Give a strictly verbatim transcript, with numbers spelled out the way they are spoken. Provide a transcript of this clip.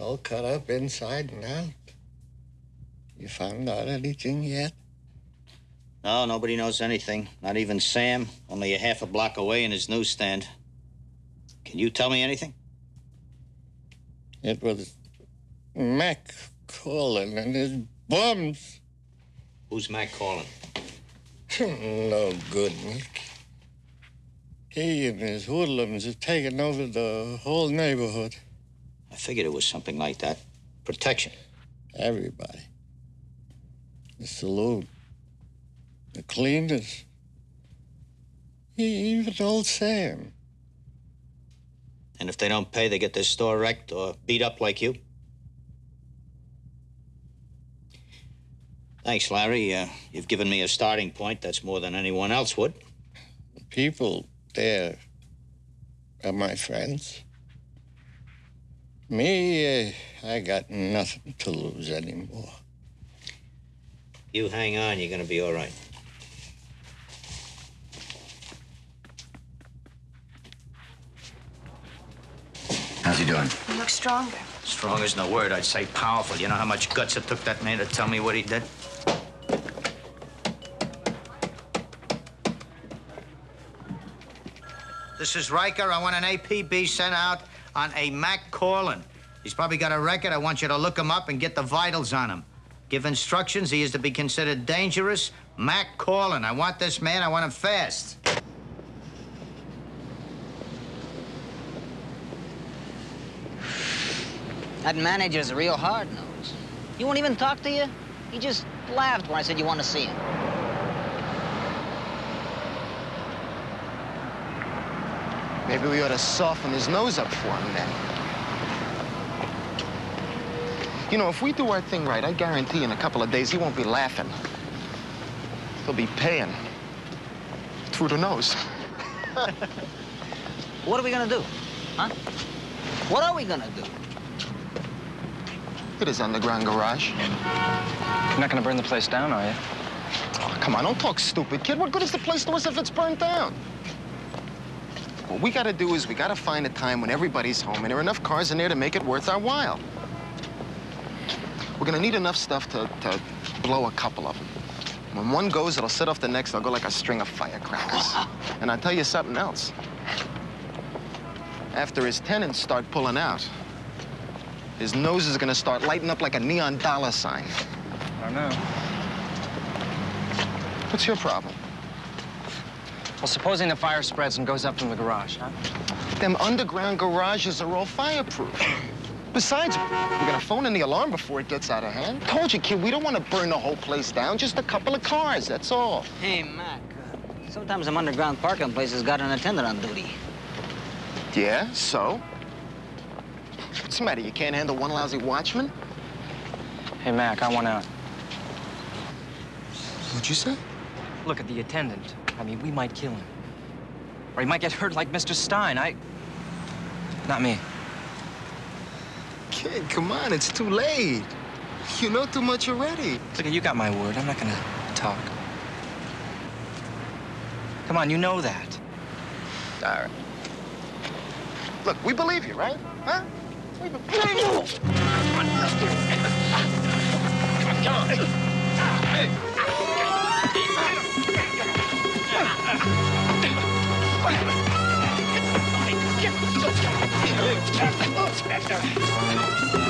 all cut up inside and out. You found out anything yet? No, nobody knows anything. Not even Sam, only a half a block away in his newsstand. Can you tell me anything? It was Mac Collin and his bums. Who's Mac Collin? No good, Nick. He and his hoodlums have taken over the whole neighborhood. I figured it was something like that. Protection. Everybody. The saloon. The cleaners. Even old Sam. And if they don't pay, they get their store wrecked or beat up like you? Thanks, Larry. Uh, you've given me a starting point. That's more than anyone else would. The people there are my friends. Me, uh, I got nothing to lose anymore. You hang on, you're gonna be all right. How's he doing? You look stronger. Strong isn't a word. I'd say powerful. You know how much guts it took that man to tell me what he did? This is Riker. I want an A P B sent out on a Mac Collin. He's probably got a record. I want you to look him up and get the vitals on him. Give instructions. He is to be considered dangerous. Mac Collin. I want this man. I want him fast. That manager's a real hard-nose. He won't even talk to you. He just laughed when I said you want to see him. Maybe we ought to soften his nose up for him then. You know, if we do our thing right, I guarantee in a couple of days he won't be laughing. He'll be paying through the nose. What are we gonna do? Huh? What are we gonna do? It is underground garage. You're not gonna burn the place down, are you? Oh, come on, don't talk stupid, kid. What good is the place to us if it's burnt down? What we gotta do is we gotta find a time when everybody's home and there are enough cars in there to make it worth our while. We're gonna need enough stuff to, to blow a couple of them. When one goes, it'll set off the next. They'll go like a string of firecrackers. And I'll tell you something else. After his tenants start pulling out, his nose is gonna start lighting up like a neon dollar sign. I don't know. What's your problem? Well, supposing the fire spreads and goes up from the garage, huh? Them underground garages are all fireproof. Besides, we're gonna phone in the alarm before it gets out of hand. Told you, kid, we don't want to burn the whole place down. Just a couple of cars, that's all. Hey, Mac, uh, sometimes some underground parking places got an attendant on duty. Yeah, so? What's the matter? You can't handle one lousy watchman? Hey, Mac, I want out. What'd you say? Look at the attendant. I mean, we might kill him. Or he might get hurt like Mister Stein. I... Not me. Kid, come on, it's too late. You know too much already. Look, you got my word. I'm not gonna talk. Come on, you know that. All right. Look, we believe you, right? Huh? We believe you. Come on, come on. Hey.